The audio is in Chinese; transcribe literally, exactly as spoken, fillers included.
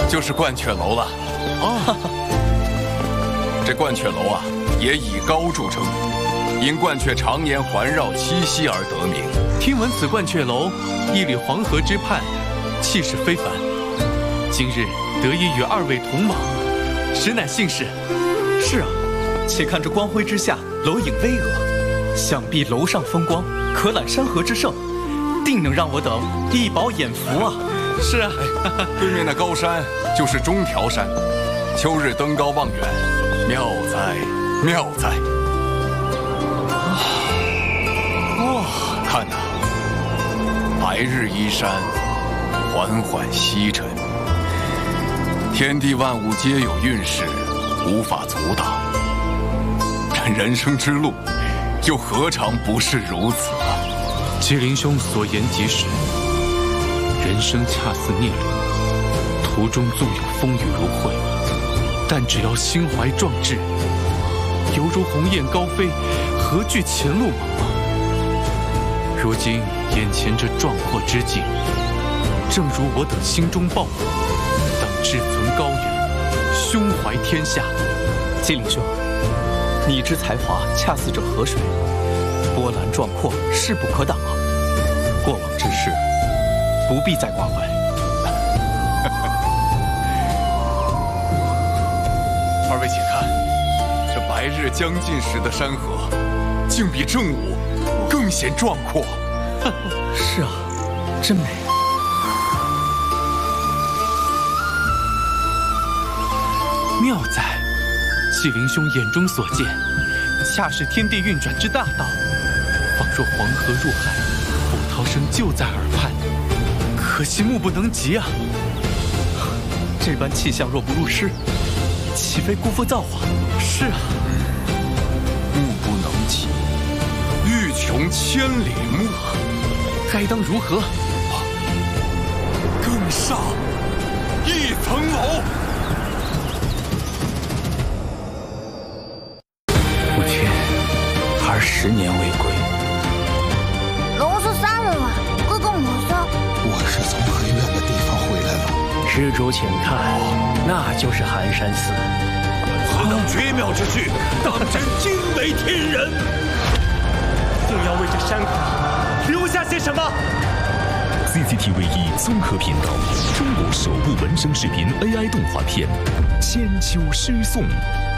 就是鹳雀楼了。 哦， 这鹳雀楼啊，也以高著称，因鹳雀常年环绕栖息而得名。 听闻此鹳雀楼屹立黄河之畔，气势非凡。今日得以与二位同往，实乃幸事。 是啊，且看这光辉之下，楼影巍峨，想必楼上风光可揽山河之胜，定能让我等一饱眼福啊！ 是啊， 对面的高山就是中条山，秋日登高望远，妙哉妙哉！哇，看呐、啊，白日依山，缓缓西沉，天地万物皆有运势，无法阻挡。这人生之路，又何尝不是如此啊？ 麒麟兄所言极是，人生恰似孽旅，途中纵有风雨如晦，但只要心怀壮志，犹如鸿雁高飞，何惧前路茫茫？如今眼前这壮阔之境，正如我等心中抱负，当志存高远，胸怀天下。 麒麟兄，你之才华恰似这河水，波澜壮阔，势不可挡啊！过往之事，不必再挂怀。 二位且看，这白日将近时的山河，竟比正午更显壮阔。 是啊，真美。 妙哉！麒麟兄眼中所见，恰是天地运转之大道，仿若黄河入海，波涛声就在耳畔，可惜目不能及啊！ 这般气象若不入诗，岂非辜负造化？ 是啊， 目不能及，欲穷千里目， 该当如何？ 更上一层楼。 父亲，儿十年未归。 龙是三人啊，哥哥母生。 我是从很远的地方回来了。 施主请看，那就是寒山寺。 此等绝妙之具，当真惊为天人。 定要为这山河留下些什么。 C C T V 一综合频道，中国首部文声视频 A I 动画片《千秋诗颂》。